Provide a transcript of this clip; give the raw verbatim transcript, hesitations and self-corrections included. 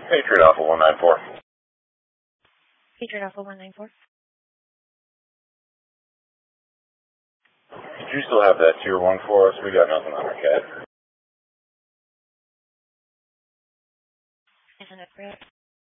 Patriot Alpha one nine four. Patriot Alpha one nine four. Did you still have that tier one for us? We got nothing on our cat. Isn't it correct?